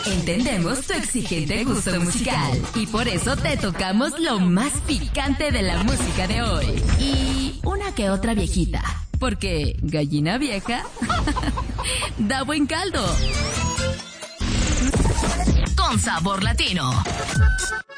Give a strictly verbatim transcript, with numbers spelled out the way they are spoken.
Entendemos tu exigente gusto musical y por eso te tocamos lo más picante de la música de hoy. Y una que otra viejita, porque gallina vieja da buen caldo. Con sabor latino.